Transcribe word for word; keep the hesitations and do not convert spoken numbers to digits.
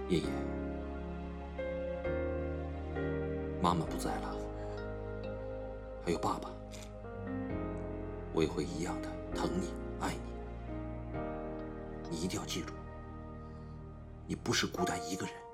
叶叶，妈妈不在了，还有爸爸，我也会一样的疼你、爱你。你一定要记住，你不是孤单一个人。